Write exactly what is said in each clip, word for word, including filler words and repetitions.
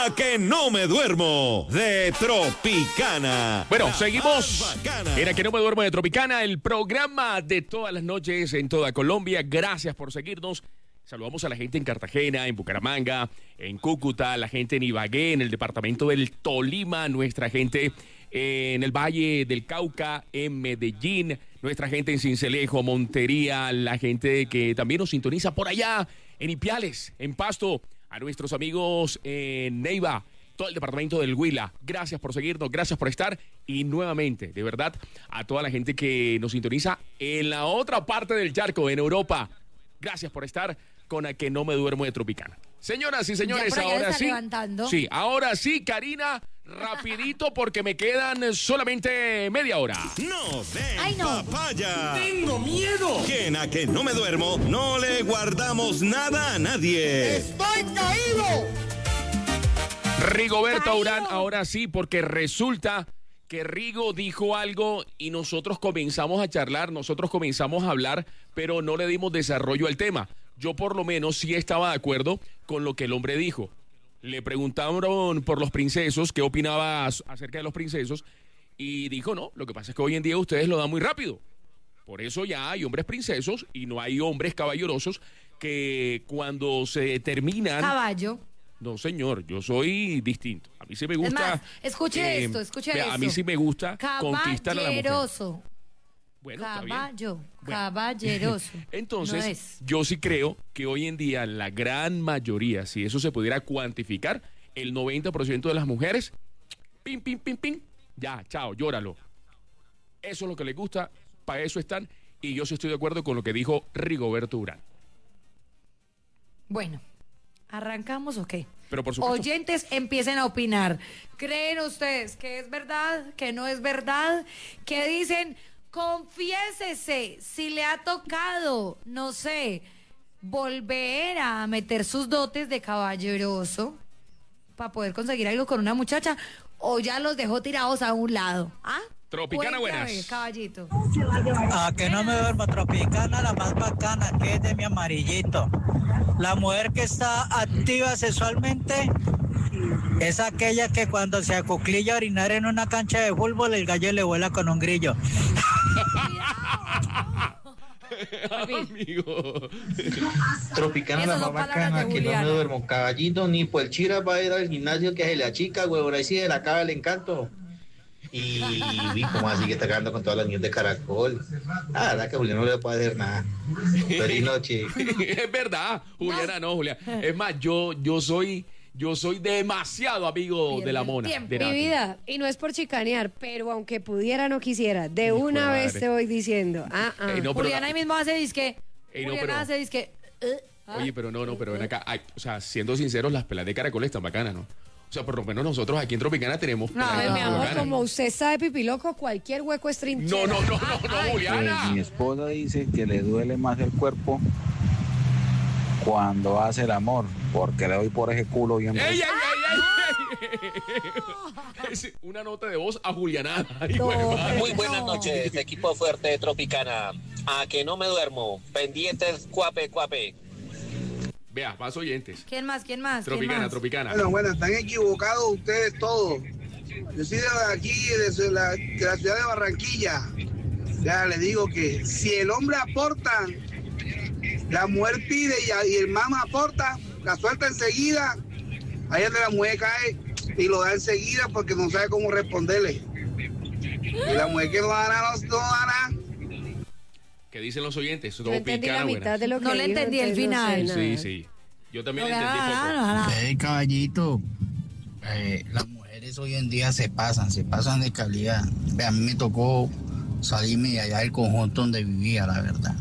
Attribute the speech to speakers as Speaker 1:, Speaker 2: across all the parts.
Speaker 1: A que no me duermo de Tropicana.
Speaker 2: Bueno,
Speaker 1: La
Speaker 2: seguimos
Speaker 1: bacana.
Speaker 2: en A que no me duermo de Tropicana, el programa de todas las noches en toda Colombia. Gracias por seguirnos. Saludamos a la gente en Cartagena, en Bucaramanga, en Cúcuta, la gente en Ibagué, en el departamento del Tolima, nuestra gente en el Valle del Cauca, en Medellín, nuestra gente en Sincelejo, Montería, la gente que también nos sintoniza por allá, en Ipiales, en Pasto, a nuestros amigos en Neiva, todo el departamento del Huila. Gracias por seguirnos, gracias por estar y nuevamente, de verdad, a toda la gente que nos sintoniza en la otra parte del charco, en Europa. Gracias por estar con A que no me duermo de Tropicana. Señoras y señores,
Speaker 3: Ya por allá
Speaker 2: ahora
Speaker 3: está
Speaker 2: sí.
Speaker 3: levantando.
Speaker 2: Sí, ahora sí, Karina, rapidito porque me quedan solamente media hora.
Speaker 1: No den
Speaker 3: Ay, no.
Speaker 1: papaya.
Speaker 4: ¡Tengo miedo!
Speaker 1: Que en A que no me duermo no le guardamos nada a nadie.
Speaker 4: ¡Estoy caído!
Speaker 2: Rigoberto
Speaker 3: Caído.
Speaker 2: Urán, ahora sí, porque resulta que Rigo dijo algo y nosotros comenzamos a charlar, nosotros comenzamos a hablar, pero no le dimos desarrollo al tema. Yo por lo menos sí estaba de acuerdo con lo que el hombre dijo. Le preguntaron por los princesos, qué opinaba acerca de los princesos, y dijo, no, lo que pasa es que hoy en día ustedes lo dan muy rápido. Por eso ya hay hombres princesos y no hay hombres caballerosos que cuando se terminan...
Speaker 3: Caballo.
Speaker 2: No, señor, yo soy distinto. A mí sí me gusta...
Speaker 3: Es más, escuche esto, escuche
Speaker 2: vea,
Speaker 3: esto.
Speaker 2: A mí sí me gusta conquistar a la mujer.
Speaker 3: Caballeroso.
Speaker 2: Bueno, está bien.
Speaker 3: Caballo.
Speaker 2: Bueno.
Speaker 3: Caballeroso.
Speaker 2: Entonces,
Speaker 3: No es.
Speaker 2: yo sí creo que hoy en día la gran mayoría, si eso se pudiera cuantificar, el noventa por ciento de las mujeres, pim, pim, pim, pim, ya, chao, llóralo. Eso es lo que les gusta, para eso están, y yo sí estoy de acuerdo con lo que dijo Rigoberto Urán.
Speaker 3: Bueno, ¿arrancamos o qué?
Speaker 2: Pero por supuesto...
Speaker 3: Oyentes, empiecen a opinar. ¿Creen ustedes que es verdad, que no es verdad? ¿Qué dicen? Confiésese si le ha tocado, no sé, volver a meter sus dotes de caballeroso para poder conseguir algo con una muchacha o ya los dejó tirados a un lado. ¿Ah?
Speaker 2: Tropicana,
Speaker 3: Cuente a
Speaker 2: buenas.
Speaker 3: ver, caballito.
Speaker 5: A que no me duermo, Tropicana, la más bacana, que es de mi amarillito. La mujer que está activa sexualmente es aquella que cuando se acuclilla a orinar en una cancha de fútbol, el gallo le vuela con un grillo.
Speaker 2: Amigo.
Speaker 6: Tropicana
Speaker 3: Esas
Speaker 6: la
Speaker 3: son
Speaker 6: más
Speaker 3: palabras
Speaker 6: bacana,
Speaker 3: de
Speaker 6: que no me
Speaker 3: Juliana.
Speaker 6: duermo. Caballito, ni por el chira va a ir al gimnasio que se le achica, huevón, ahí sí se le acaba el encanto. Y vi como así que está acabando con todas las niñas de caracol. Ah, la verdad que Julián no le puede hacer nada. Feliz noche.
Speaker 2: Es verdad, Juliana, no, Julián. Es más, yo, yo soy, yo soy demasiado amigo
Speaker 3: Pierde
Speaker 2: de la
Speaker 3: el
Speaker 2: mona.
Speaker 3: tiempo.
Speaker 2: de
Speaker 7: Mi
Speaker 2: Nati.
Speaker 7: vida, y no es por chicanear, pero aunque pudiera, no quisiera. De
Speaker 2: Hijo
Speaker 7: una
Speaker 2: de
Speaker 7: vez
Speaker 2: madre.
Speaker 7: te voy diciendo. Ah, ah.
Speaker 2: Ey, no, pero
Speaker 3: Juliana
Speaker 2: la-
Speaker 3: ahí mismo hace disque.
Speaker 2: Ey, no,
Speaker 3: Juliana
Speaker 2: pero-
Speaker 3: hace disque. eh, ah.
Speaker 2: Oye, pero no, no, pero ven acá. Ay, o sea, siendo sinceros, las pelas de caracol están bacanas, ¿no? O sea, por lo menos nosotros aquí en Tropicana tenemos
Speaker 3: No,
Speaker 2: pelas
Speaker 7: Ay,
Speaker 2: de
Speaker 7: mi
Speaker 2: caracol
Speaker 7: amor,
Speaker 2: bacanas.
Speaker 7: como usted sabe, pipiloco, cualquier hueco es trinchera.
Speaker 2: No, no, no, no, no, Juliana.
Speaker 8: Pues mi esposa dice que le duele más el cuerpo cuando hace el amor, porque le doy por ese culo bien.
Speaker 2: ¡Ey, ey, ey, ey! Es una nota de voz a Juliana. Ay,
Speaker 7: No,
Speaker 2: güey, madre.
Speaker 7: pero
Speaker 9: Muy buenas
Speaker 7: no.
Speaker 9: noches, equipo fuerte de Tropicana. A que no me duermo. Pendientes, cuape, cuape.
Speaker 2: Vea, más oyentes.
Speaker 3: ¿Quién más? ¿Quién más? ¿Quién
Speaker 2: Tropicana,
Speaker 3: más?
Speaker 2: Tropicana.
Speaker 10: Bueno, bueno, están equivocados ustedes todos. Yo soy de aquí, de la, de la ciudad de Barranquilla. Ya les digo que si el hombre aporta, la mujer pide y, y el mamá aporta, la suelta enseguida, ahí es donde la mujer cae y lo da enseguida porque no sabe cómo responderle. Y la mujer que no dará, no, no dará.
Speaker 2: ¿Qué dicen los oyentes?
Speaker 7: Yo entendí la
Speaker 2: Tropicana,
Speaker 7: mitad
Speaker 2: buenas.
Speaker 7: de lo que
Speaker 3: No le
Speaker 7: dijo,
Speaker 3: entendí el
Speaker 7: entonces no sé
Speaker 3: final.
Speaker 7: nada.
Speaker 2: Sí, sí. Yo también
Speaker 3: No,
Speaker 2: entendí
Speaker 3: no,
Speaker 2: poco.
Speaker 3: no, no, no.
Speaker 5: Hey, caballito, eh, las mujeres hoy en día se pasan, se pasan de calidad. Ve, a mí me tocó salirme de allá del conjunto donde vivía, la verdad.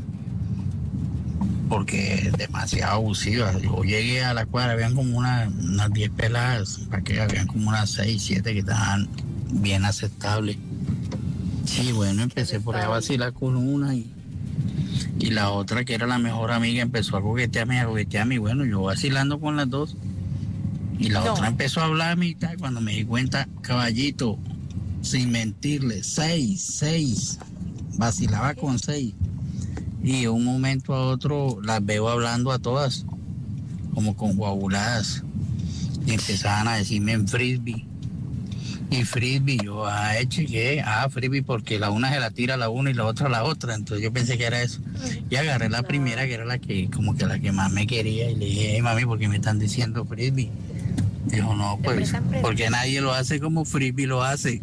Speaker 5: Porque es demasiado abusiva. Yo llegué a la cuadra, habían como una- unas diez peladas, para que habían como unas seis, siete que estaban bien aceptables. Sí, bueno, empecé por ahí a vacilar con una y, y la otra, que era la mejor amiga, empezó a coquetearme, a coquetearme, y bueno, yo vacilando con las dos. Y la
Speaker 3: No.
Speaker 5: otra empezó a hablarme y tal, cuando me di cuenta, caballito, sin mentirle, seis, seis, vacilaba con seis. Y de un momento a otro las veo hablando a todas, como con coaguladas. y empezaban a decirme en frisbee. Y frisbee, yo, ah, eche, ¿qué? Ah, frisbee, porque la una se la tira a la una y la otra a la otra. Entonces yo pensé que era eso. Y agarré la primera, que era la que, como que la que más me quería. Y le dije, hey, mami, ¿por qué me están diciendo frisbee? Dijo, no, pues, porque nadie lo hace como frisbee lo hace.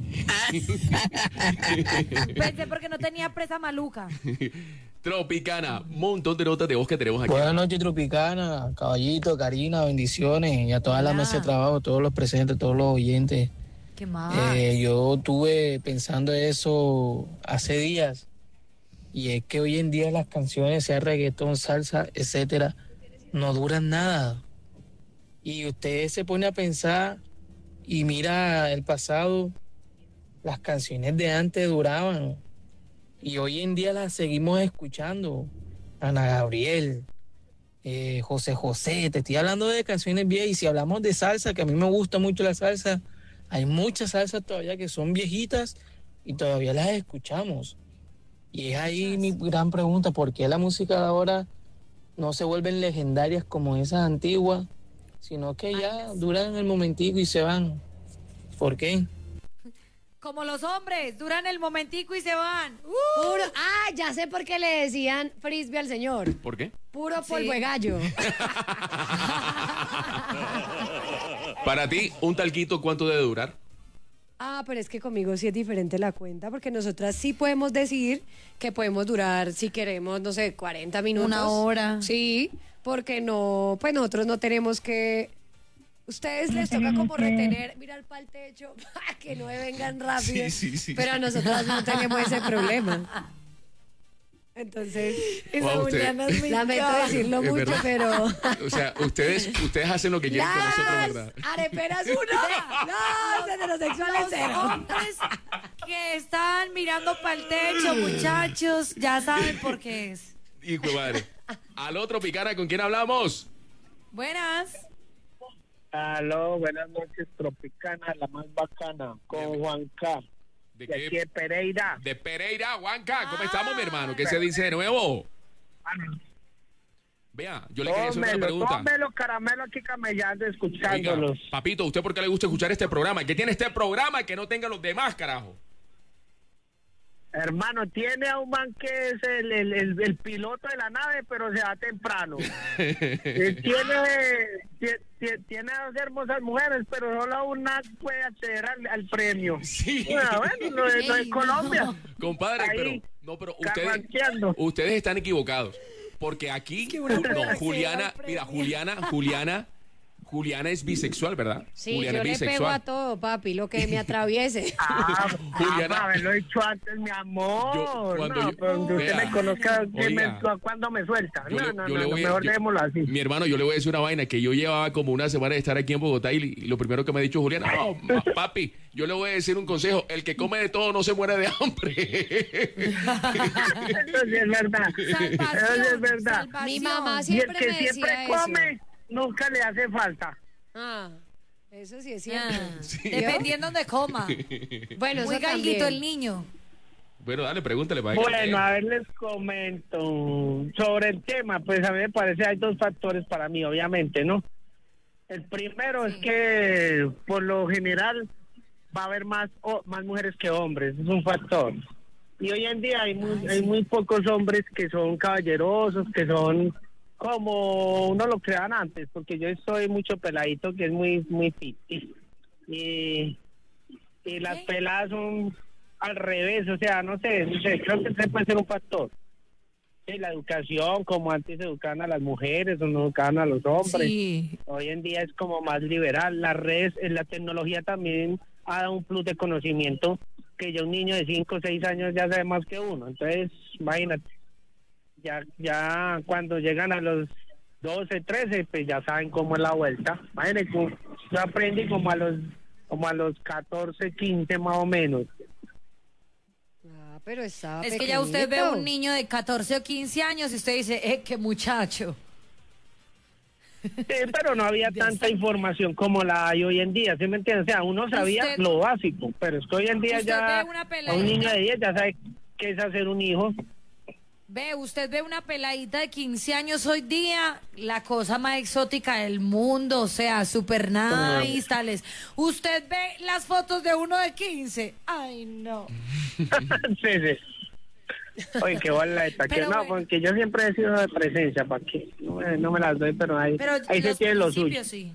Speaker 3: Pensé porque no tenía presa maluca.
Speaker 2: Tropicana, un montón de notas de voz que tenemos aquí.
Speaker 11: Buenas noches, Tropicana, Caballito, Karina, bendiciones. Y a toda la mesa de trabajo, todos los presentes, todos los oyentes.
Speaker 3: ¿Qué más?
Speaker 11: Eh, yo estuve pensando eso hace días. Y es que hoy en día las canciones, sea reggaetón, salsa, etcétera, no duran nada. Y usted se pone a pensar y mira el pasado, las canciones de antes duraban. Y hoy en día las seguimos escuchando. Ana Gabriel, eh, José José, te estoy hablando de canciones viejas. Y si hablamos de salsa, que a mí me gusta mucho la salsa, hay muchas salsas todavía que son viejitas y todavía las escuchamos. Y es ahí mi gran pregunta, ¿por qué la música de ahora no se vuelven legendarias como esas antiguas, sino que ya duran el momentico y se van? ¿Por qué?
Speaker 3: Como los hombres, duran el momentico y se van. ¡Uh!
Speaker 7: Puro, ah, ya sé por qué le decían frisbee al señor.
Speaker 2: ¿Por qué?
Speaker 7: Puro
Speaker 3: Sí.
Speaker 7: polvo de gallo.
Speaker 2: Para ti, un talquito, ¿cuánto debe durar?
Speaker 7: Ah, pero es que conmigo sí es diferente la cuenta, porque nosotras sí podemos decir que podemos durar, si queremos, no sé, cuarenta minutos.
Speaker 3: Una hora.
Speaker 7: Sí, porque no, pues nosotros no tenemos que... Ustedes les toca como retener, mirar para el techo, para que no vengan rápido.
Speaker 2: Sí, sí, sí.
Speaker 7: Pero a nosotras no tenemos ese problema. Entonces,
Speaker 3: Esa
Speaker 2: Wow, usted-
Speaker 3: Juliana es muy
Speaker 7: lamento
Speaker 3: clara.
Speaker 7: decirlo
Speaker 2: Es
Speaker 7: mucho,
Speaker 2: verdad.
Speaker 7: pero...
Speaker 2: O sea, ustedes, ustedes hacen lo que quieren con nosotros,
Speaker 7: ¡Las
Speaker 2: ¿verdad?
Speaker 7: areperas uno! ¡Los heterosexuales
Speaker 3: Los
Speaker 7: cero!
Speaker 3: hombres que están mirando para el techo, muchachos, ya saben por qué es.
Speaker 2: Hijo de madre. Aló, Tropicana, ¿con quién hablamos?
Speaker 3: Buenas.
Speaker 12: Aló, buenas noches, Tropicana, la más bacana, con Juan K.
Speaker 2: ¿De
Speaker 12: De aquí
Speaker 2: qué?
Speaker 12: de Pereira.
Speaker 2: De Pereira, Huanca. ¿Cómo estamos, mi hermano? ¿Qué se dice de nuevo? Vea, yo le quería hacer una
Speaker 12: Tómelo,
Speaker 2: pregunta.
Speaker 12: tómelo, caramelo aquí camellando,
Speaker 2: Oiga,
Speaker 12: escuchándolos.
Speaker 2: papito, ¿usted por qué le gusta escuchar este programa? ¿Qué tiene este programa que no tenga los demás, carajo?
Speaker 12: Hermano, tiene a un man que es el, el, el, el piloto de la nave, pero se va temprano. Eh, tiene, tie- tie- tiene a dos hermosas mujeres, pero solo una puede acceder al, al premio.
Speaker 2: Sí.
Speaker 12: Bueno, bueno, no, es- no es
Speaker 3: Ey,
Speaker 12: Colombia.
Speaker 3: no.
Speaker 2: Compadre,
Speaker 12: Ahí,
Speaker 2: pero no, pero ustedes,
Speaker 12: carranqueando.
Speaker 2: ustedes están equivocados. Porque aquí,
Speaker 3: una
Speaker 2: no,
Speaker 3: puede
Speaker 2: Juliana,
Speaker 3: acceder al
Speaker 2: mira,
Speaker 3: premio.
Speaker 2: Juliana, Juliana, Juliana es bisexual, ¿verdad?
Speaker 7: Sí,
Speaker 2: Juliana
Speaker 7: yo
Speaker 2: es
Speaker 7: le pego a
Speaker 2: bisexual.
Speaker 7: todo, papi, lo que me atraviese.
Speaker 12: Ah,
Speaker 2: Juliana.
Speaker 12: ah, haberlo dicho antes, mi amor.
Speaker 2: Yo- cuando
Speaker 12: no,
Speaker 2: yo-
Speaker 12: pero donde usted
Speaker 2: vea,
Speaker 12: me conozca, ¿qué
Speaker 2: oiga.
Speaker 12: me- ¿cuándo me suelta?
Speaker 2: Yo
Speaker 12: No,
Speaker 2: le-
Speaker 12: no,
Speaker 2: yo
Speaker 12: no,
Speaker 2: le
Speaker 12: no,
Speaker 2: voy a-
Speaker 12: mejor
Speaker 2: yo-
Speaker 12: dejémoslo así.
Speaker 2: Mi hermano, yo le voy a decir una vaina que yo llevaba como una semana de estar aquí en Bogotá y, y lo primero que me ha dicho Juliana, no, ma- papi, yo le voy a decir un consejo, el que come de todo no se muere de hambre.
Speaker 12: Eso sí es verdad. Eso sí es verdad.
Speaker 3: salvación.
Speaker 7: Mi mamá
Speaker 12: Y el
Speaker 7: siempre
Speaker 12: que
Speaker 7: me
Speaker 12: siempre
Speaker 7: decía
Speaker 12: come,
Speaker 7: eso.
Speaker 12: nunca le hace falta.
Speaker 7: Ah, eso sí es cierto.
Speaker 3: Ah,
Speaker 2: Sí.
Speaker 3: dependiendo donde coma.
Speaker 7: Bueno,
Speaker 3: Muy
Speaker 7: eso
Speaker 3: galguito
Speaker 7: también.
Speaker 3: el niño.
Speaker 2: Bueno, dale, pregúntale. para que-
Speaker 12: Bueno, a ver, les comento sobre el tema. Pues a mí me parece hay dos factores para mí, obviamente, ¿no? El primero
Speaker 3: Sí.
Speaker 12: es que por lo general va a haber más o- más mujeres que hombres, es un factor. Y hoy en día hay muy, hay muy pocos hombres que son caballerosos, que son como uno lo crean antes, porque yo soy mucho peladito que es muy muy piti. Y, y las
Speaker 3: Ok.
Speaker 12: peladas son al revés, o sea, no sé, no sé, creo que ese puede ser un factor. Sí, la educación, como antes educaban a las mujeres o no educaban a los hombres.
Speaker 3: Sí.
Speaker 12: Hoy en día es como más liberal. Las redes, eh, la tecnología también ha dado un plus de conocimiento que ya un niño de cinco o seis años ya sabe más que uno. Entonces, imagínate, ya ya cuando llegan a los doce, trece, pues ya saben cómo es la vuelta. Imagínate, como- yo aprendí como a los como a los catorce, quince más o menos.
Speaker 7: Ah, pero estaba
Speaker 3: Es que ya usted ve
Speaker 7: pequeñito.
Speaker 3: un niño de catorce o quince años y usted dice, eh, qué muchacho.
Speaker 12: Sí, pero no había tanta información como la hay hoy en día, ¿sí me entiendes? O sea, uno sabía
Speaker 3: Usted-
Speaker 12: lo básico, pero es que hoy en día
Speaker 3: Usted
Speaker 12: ya
Speaker 3: ve una
Speaker 12: a un
Speaker 3: peladita.
Speaker 12: niño de diez ya sabe qué es hacer un hijo.
Speaker 3: Ve, usted ve una peladita de quince años hoy día, la cosa más exótica del mundo, o sea, super nice, tales. Usted ve las fotos de uno de quince. Ay, no.
Speaker 12: Sí, sí. Oye, qué bola de taque. No, bueno, porque yo siempre he sido de presencia, ¿para qué? No me, no me las doy, pero ahí,
Speaker 3: pero
Speaker 12: ahí se tiene lo suyo.
Speaker 3: Sí.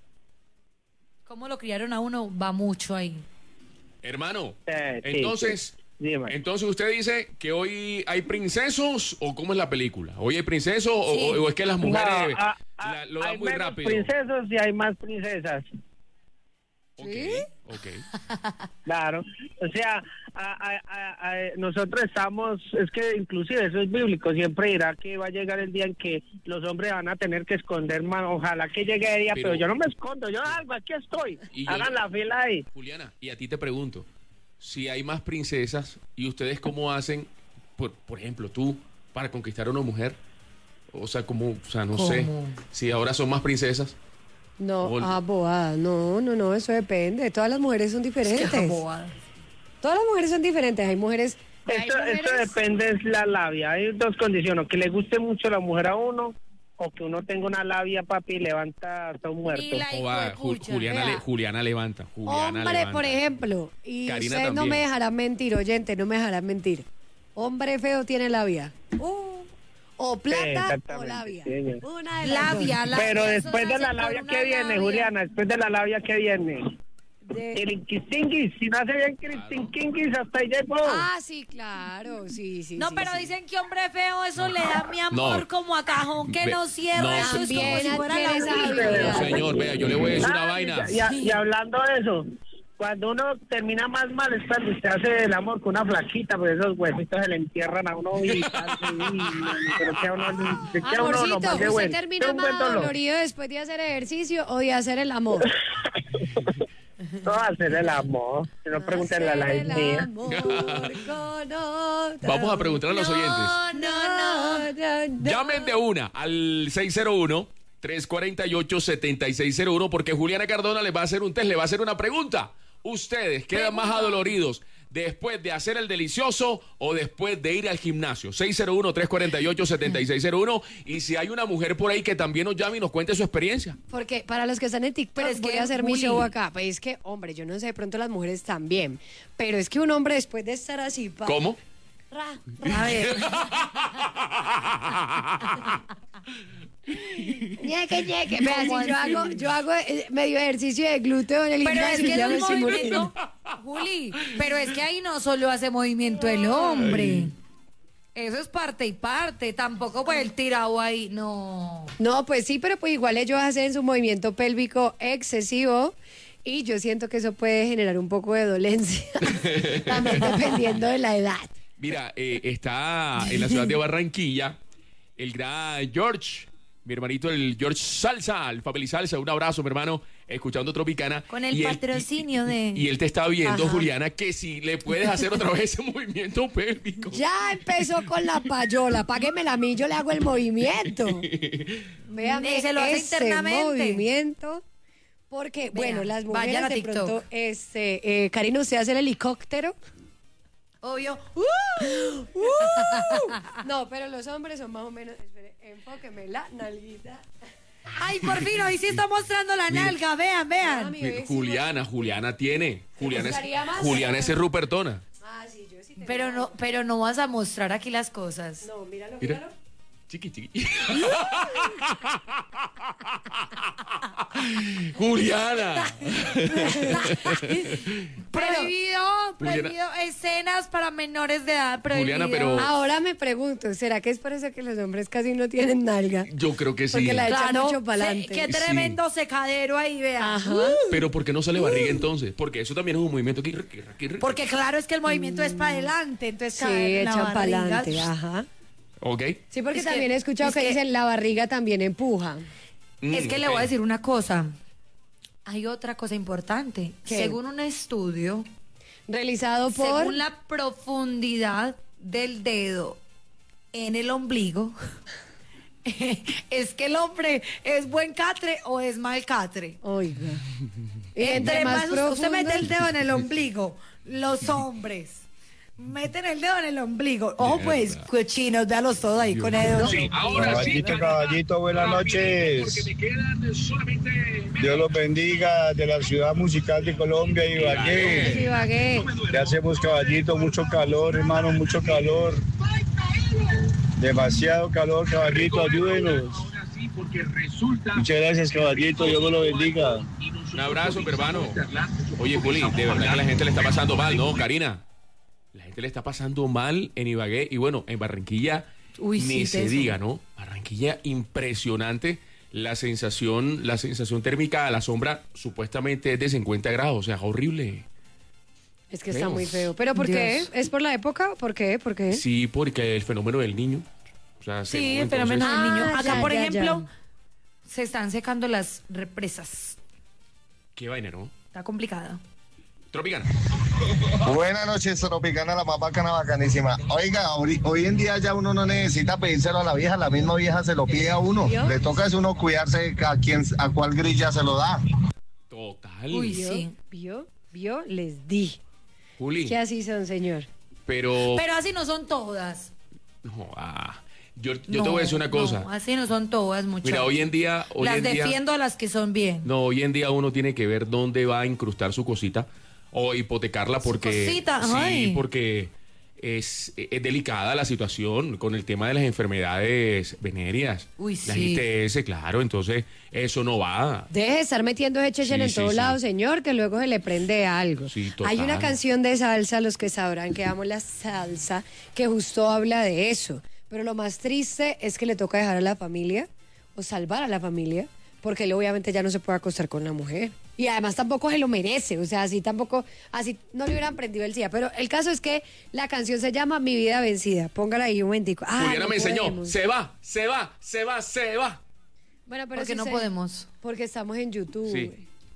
Speaker 3: ¿Cómo lo criaron a uno? Va mucho ahí.
Speaker 2: Hermano,
Speaker 12: Eh, sí,
Speaker 2: entonces,
Speaker 12: sí. Dime.
Speaker 2: entonces usted dice que hoy hay princesos o cómo es la película. ¿Hoy hay princesos o-
Speaker 3: Sí.
Speaker 2: o, o es que las mujeres
Speaker 12: No, ah,
Speaker 2: la- lo dan
Speaker 12: hay
Speaker 2: muy
Speaker 12: menos
Speaker 2: rápido?
Speaker 12: princesos y hay más princesas.
Speaker 2: Ok, ok.
Speaker 12: Claro, o sea, a- a- a- a- nosotros estamos, es que inclusive eso es bíblico, siempre dirá que va a llegar el día en que los hombres van a tener que esconder más, ojalá que llegue el día, pero,
Speaker 2: Pero-
Speaker 12: yo no me escondo, yo algo, aquí estoy,
Speaker 2: Y yo-
Speaker 12: hagan la fila ahí.
Speaker 2: Juliana, y a ti te pregunto, si hay más princesas y ustedes cómo hacen, por, por ejemplo, tú, para conquistar a una mujer, o sea, como, o sea, no sé,
Speaker 3: ¿Cómo?
Speaker 2: si ahora son más princesas.
Speaker 7: No,
Speaker 2: Ol-
Speaker 7: ah, bobada. No, no, no, eso depende. Todas las mujeres son diferentes.
Speaker 3: Qué bobada.
Speaker 7: Todas las mujeres son diferentes. Hay mujeres. hay
Speaker 12: Esto, esto
Speaker 7: mujeres-
Speaker 12: depende es la labia, hay dos condiciones, o que le guste mucho la mujer a uno, o que uno tenga una labia, papi, y levanta hasta un muerto.
Speaker 3: Y la
Speaker 2: O va, Ju-
Speaker 3: hijuepucha,
Speaker 2: Juliana,
Speaker 7: vea.
Speaker 2: le- Juliana levanta. Juliana
Speaker 7: Hombre,
Speaker 2: levanta.
Speaker 7: por ejemplo, y
Speaker 2: Karina
Speaker 7: ustedes no
Speaker 2: también.
Speaker 7: me dejarán mentir, oyente, no me dejarán mentir. Hombre feo tiene labia. Uh, o plata o
Speaker 12: exactamente,
Speaker 7: labia.
Speaker 12: sí, señor.
Speaker 7: Una de las
Speaker 3: Labia,
Speaker 7: dos.
Speaker 3: labia.
Speaker 12: Pero
Speaker 3: eso
Speaker 12: después de
Speaker 3: nace
Speaker 12: la
Speaker 3: por
Speaker 12: labia
Speaker 3: una
Speaker 12: que viene,
Speaker 3: labia.
Speaker 12: Juliana, después de la labia que viene.
Speaker 7: De-
Speaker 12: El inquistinguis, si no hace bien Cristinquinguis, hasta ahí llegó.
Speaker 7: Ah, sí, claro, sí, sí.
Speaker 3: No,
Speaker 7: sí,
Speaker 3: pero
Speaker 7: sí.
Speaker 3: dicen que hombre feo, eso le da mi amor
Speaker 2: No.
Speaker 3: como a cajón que
Speaker 2: Ve-
Speaker 3: no cierra.
Speaker 2: no,
Speaker 3: eso es como
Speaker 7: También
Speaker 3: si fuera la
Speaker 7: adquiere esa
Speaker 3: única.
Speaker 7: habilidad.
Speaker 2: No, señor, vea, yo le voy a decir una
Speaker 12: Ah,
Speaker 2: vaina.
Speaker 12: Y, y- y hablando de eso, cuando uno termina más mal es cuando usted hace el amor con una flaquita, pues esos huesitos se le entierran a uno y tal, y- y- pero queda uno, se queda uno
Speaker 7: Amorcito,
Speaker 12: nomás de
Speaker 7: ¿usted
Speaker 12: bueno.
Speaker 7: termina
Speaker 12: Es un buen
Speaker 7: más
Speaker 12: dolor.
Speaker 7: dolorido después de hacer ejercicio o de hacer el amor?
Speaker 12: No hacer el amor, si no pregúntenle a la
Speaker 7: Hacer el
Speaker 12: mía.
Speaker 7: amor con otra.
Speaker 2: Vamos a preguntar a los oyentes.
Speaker 3: No, no, no.
Speaker 7: no, no.
Speaker 2: Llamen de una al seis cero uno, tres cuatro ocho, siete seis cero uno porque Juliana Cardona les va a hacer un test, le va a hacer una pregunta. ¿Ustedes quedan más adoloridos después de hacer el delicioso o después de ir al gimnasio? seis cero uno, tres cuatro ocho, siete seis cero uno y si hay una mujer por ahí que también nos llame y nos cuente su experiencia.
Speaker 7: Porque para los que están en TikTok,
Speaker 3: Pero es
Speaker 7: voy
Speaker 3: que,
Speaker 7: a hacer mi
Speaker 3: Juli.
Speaker 7: show acá. Pues es que, hombre, yo no sé, de pronto las mujeres también. Pero es que un hombre después de estar así... pa-
Speaker 2: ¿Cómo?
Speaker 7: ra,
Speaker 3: A ver.
Speaker 7: ñeque, ñeque. Vea, si
Speaker 3: ¿Cómo
Speaker 7: yo
Speaker 3: así?
Speaker 7: hago, yo hago eh, medio ejercicio de glúteo en el
Speaker 3: Pero es
Speaker 7: gimnasio,
Speaker 3: que
Speaker 7: ya
Speaker 3: el
Speaker 7: me estoy
Speaker 3: movimiento,
Speaker 7: muriendo.
Speaker 3: Juli, pero es que ahí no solo hace movimiento el hombre. Eso es parte y parte. Tampoco pues el tirado ahí, no.
Speaker 7: No, pues sí, pero pues igual ellos hacen su movimiento pélvico excesivo y yo siento que eso puede generar un poco de dolencia, también dependiendo de la edad.
Speaker 2: Mira, eh, está en la ciudad de Barranquilla el gran George, mi hermanito el George Salsa, el Family Salsa, un abrazo, mi hermano, escuchando Tropicana.
Speaker 3: Con el
Speaker 2: Y él-
Speaker 3: patrocinio de...
Speaker 2: Y él te está viendo,
Speaker 7: Ajá.
Speaker 2: Juliana, que si le puedes hacer otra vez ese movimiento pélvico.
Speaker 7: Ya empezó con la payola, páguemela a mí, yo le hago el movimiento. Véame
Speaker 3: Y se lo hace
Speaker 7: ese
Speaker 3: internamente.
Speaker 7: movimiento. Porque,
Speaker 3: Vea,
Speaker 7: bueno, las
Speaker 3: vayan
Speaker 7: mujeres
Speaker 3: a
Speaker 7: de
Speaker 3: TikTok.
Speaker 7: pronto, este, eh, Karina, ¿usted hace el helicóptero?
Speaker 3: Obvio.
Speaker 7: ¡Uh! ¡Uh! No, pero los hombres son más o menos, espere, enfóqueme la nalguita.
Speaker 3: Ay, por fin, hoy sí está mostrando la nalga. Vean, vean.
Speaker 7: Mami,
Speaker 2: Mira,
Speaker 7: ve, sí,
Speaker 2: Juliana, Juliana tiene. Juliana es,
Speaker 7: gustaría más?
Speaker 2: Juliana es Rupertona.
Speaker 7: Ah, sí, yo sí tengo.
Speaker 3: Pero no, pero no vas a mostrar aquí las cosas.
Speaker 7: No, míralo,
Speaker 2: Mira.
Speaker 7: míralo.
Speaker 2: Chiqui, chiqui. Juliana.
Speaker 3: Prohibido,
Speaker 2: Juliana-
Speaker 3: prohibido escenas para menores de edad. Prohibido.
Speaker 2: Juliana, pero-
Speaker 7: Ahora me pregunto, ¿será que es por eso que los hombres casi no tienen nalga?
Speaker 2: Yo creo que sí.
Speaker 7: Porque la echan
Speaker 3: Claro,
Speaker 7: mucho para
Speaker 3: se-
Speaker 7: adelante.
Speaker 3: qué tremendo secadero ahí, vean.
Speaker 7: Ajá.
Speaker 2: Pero ¿por qué no sale barriga entonces? Porque eso también es un movimiento que... que- que- que-
Speaker 3: Porque claro es que el movimiento es para adelante, entonces
Speaker 7: Sí,
Speaker 3: cae la
Speaker 7: echan para
Speaker 3: barriga.
Speaker 7: adelante, ajá.
Speaker 2: Ok.
Speaker 7: Sí, porque
Speaker 3: Es que-
Speaker 7: también he escuchado
Speaker 3: es
Speaker 7: que,
Speaker 3: que-
Speaker 7: dicen la barriga también empuja.
Speaker 3: Es que le
Speaker 2: Mm,
Speaker 3: voy a
Speaker 2: ok.
Speaker 3: decir una cosa. Hay otra cosa importante.
Speaker 7: ¿Qué?
Speaker 3: Según un estudio,
Speaker 7: Realizado por...
Speaker 3: según la profundidad del dedo en el ombligo, es que el hombre es buen catre o es mal catre.
Speaker 7: Oiga. Y
Speaker 3: Entre más, usted
Speaker 7: profundo-
Speaker 3: mete el dedo en el ombligo, los hombres meten el dedo en el ombligo. Ojo, pues, cochinos, véalos todos ahí con el dedo.
Speaker 2: Sí, ahora sí.
Speaker 13: Caballito, caballito, buenas noches. Dios los bendiga de la ciudad musical de Colombia, Ibagué.
Speaker 7: Ibagué.
Speaker 13: Ya hacemos, caballito, mucho calor, hermano, mucho calor. Demasiado calor, caballito, ayúdenos. Muchas gracias, caballito, Dios me lo bendiga.
Speaker 2: Un abrazo, hermano. Oye, Juli, de verdad que la gente le está pasando mal, ¿no, Karina? La gente le está pasando mal en Ibagué y bueno, en Barranquilla
Speaker 3: Uy,
Speaker 2: ni
Speaker 3: sí,
Speaker 2: se
Speaker 3: teso.
Speaker 2: diga, ¿no? Barranquilla, impresionante. La sensación, la sensación térmica a la sombra supuestamente es de cincuenta grados, o sea, es horrible.
Speaker 7: Es que está
Speaker 2: Feo.
Speaker 7: muy feo. ¿Pero por qué?
Speaker 3: Dios.
Speaker 7: ¿Es por la época? ¿Por qué? ¿Por qué?
Speaker 2: Sí, porque el fenómeno del niño. O sea,
Speaker 3: Sí,
Speaker 2: según
Speaker 3: el fenómeno
Speaker 2: entonces-
Speaker 3: del niño.
Speaker 7: Ah,
Speaker 3: Acá,
Speaker 7: ya,
Speaker 3: por
Speaker 7: ya,
Speaker 3: ejemplo,
Speaker 7: ya.
Speaker 3: se están secando las represas.
Speaker 2: Qué vaina, ¿no?
Speaker 3: Está complicada.
Speaker 2: Tropicana.
Speaker 14: Buenas noches, Tropicana, la más bacana, bacanísima. Oiga, hoy, hoy en día ya uno no necesita pedírselo a la vieja, la misma vieja se lo pide a uno.
Speaker 7: ¿Vio?
Speaker 14: Le toca es uno cuidarse a quién, a cuál grilla se lo da.
Speaker 2: Total.
Speaker 3: Uy,
Speaker 7: ¿Vio?
Speaker 3: sí.
Speaker 7: ¿Vio? ¿Vio? Les di.
Speaker 2: Juli,
Speaker 7: Que así son, señor.
Speaker 2: pero...
Speaker 3: Pero así no son todas.
Speaker 2: No, ah, yo yo
Speaker 3: No,
Speaker 2: te voy a decir una cosa.
Speaker 3: No, así no son todas, muchachos.
Speaker 2: Mira, hoy en día... Hoy
Speaker 3: Las
Speaker 2: en día,
Speaker 3: defiendo a las que son bien.
Speaker 2: No, hoy en día uno tiene que ver dónde va a incrustar su cosita o hipotecarla porque...
Speaker 3: cosita,
Speaker 2: sí,
Speaker 3: ay.
Speaker 2: porque es, es delicada la situación con el tema de las enfermedades venéreas.
Speaker 3: Uy,
Speaker 2: Las
Speaker 3: sí.
Speaker 2: I T S, claro, entonces eso no va.
Speaker 7: Deje de estar metiendo ese chechen
Speaker 2: Sí,
Speaker 7: en
Speaker 2: sí,
Speaker 7: todos
Speaker 2: sí.
Speaker 7: lados, señor, que luego se le prende algo.
Speaker 2: Sí, total.
Speaker 7: Hay una canción de salsa, los que sabrán que amo la salsa, que justo habla de eso. Pero lo más triste es que le toca dejar a la familia o salvar a la familia, porque él obviamente ya no se puede acostar con la mujer. Y además tampoco se lo merece, o sea, así tampoco, así no le hubieran prendido el S I A. Pero el caso es que la canción se llama Mi Vida Vencida. Póngala ahí un momentico. Ah,
Speaker 2: Juliana
Speaker 7: no
Speaker 2: me enseñó,
Speaker 7: podemos.
Speaker 2: se va, se va, se va, se va.
Speaker 7: Bueno, pero
Speaker 3: Porque
Speaker 7: sí
Speaker 3: no
Speaker 7: se-
Speaker 3: podemos.
Speaker 7: Porque estamos en YouTube.
Speaker 2: Sí.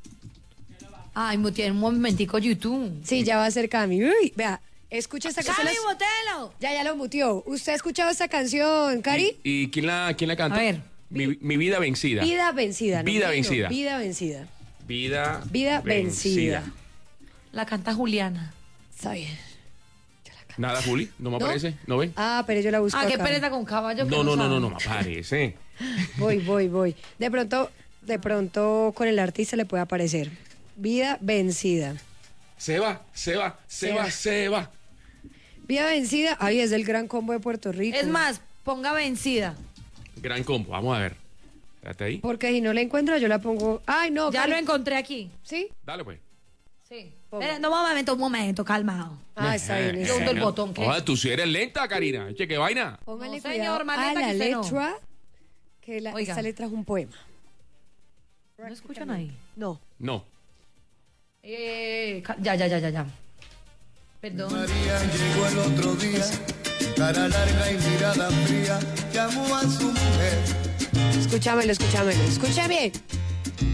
Speaker 3: Ay, mu- tiene un momentico YouTube.
Speaker 7: Sí, ya va a ser Cami. Uy, vea, escucha esta canción.
Speaker 3: ¡Cami, botelo!
Speaker 7: Ya, ya lo mutió. ¿Usted ha escuchado esta canción, Cari?
Speaker 2: ¿Y, y quién la, quién la canta?
Speaker 3: A ver.
Speaker 2: Mi, mi vida vencida.
Speaker 7: Vida vencida. ¿no?
Speaker 2: Vida
Speaker 7: No,
Speaker 2: vencida.
Speaker 7: Vida vencida.
Speaker 2: Vida,
Speaker 7: Vida vencida.
Speaker 3: La canta Juliana.
Speaker 7: Está bien.
Speaker 2: Nada, Juli, no me
Speaker 7: ¿No?
Speaker 2: aparece, ¿no ven?
Speaker 7: Ah, pero yo la busco
Speaker 3: Ah, qué
Speaker 7: acá.
Speaker 3: pereza con caballo. que
Speaker 2: No, no, no,
Speaker 3: sabe.
Speaker 2: no, no me aparece.
Speaker 7: Voy, voy, voy. De pronto, de pronto con el artista le puede aparecer. Vida vencida.
Speaker 2: Se va, se va, se,
Speaker 7: Se
Speaker 2: va,
Speaker 7: va.
Speaker 2: se va.
Speaker 7: Vida vencida. Ay, es del Gran Combo de Puerto Rico.
Speaker 3: Es más, ponga vencida.
Speaker 2: Gran combo, vamos a ver. Espérate ahí.
Speaker 7: Porque si no la encuentro, yo la pongo. Ay, no.
Speaker 3: Ya
Speaker 7: Cari-
Speaker 3: lo encontré aquí.
Speaker 7: ¿Sí?
Speaker 2: Dale pues.
Speaker 3: Sí.
Speaker 7: Ponga.
Speaker 3: Eh, no, un momento, un momento, calmado.
Speaker 7: Ah, está bien.
Speaker 2: Eh,
Speaker 7: está
Speaker 3: Yo hundo
Speaker 7: bien.
Speaker 3: el botón, ¿qué?
Speaker 2: Ojalá, tú sí eres lenta, Karina. Che, qué vaina.
Speaker 7: Póngale
Speaker 3: No,
Speaker 7: cuidado
Speaker 3: señor, más
Speaker 7: a
Speaker 3: lenta
Speaker 7: la
Speaker 3: que usted no.
Speaker 7: letra. Que la,
Speaker 3: Oiga.
Speaker 7: esta letra es un poema.
Speaker 3: ¿No escuchan ahí?
Speaker 7: No.
Speaker 2: No.
Speaker 3: Eh, ca- ya, ya, ya, ya, ya. Perdón.
Speaker 15: María llegó el otro día, cara larga y mirada fría, llamó a su mujer.
Speaker 7: Escúchamelo, escúchamelo. Escucha bien.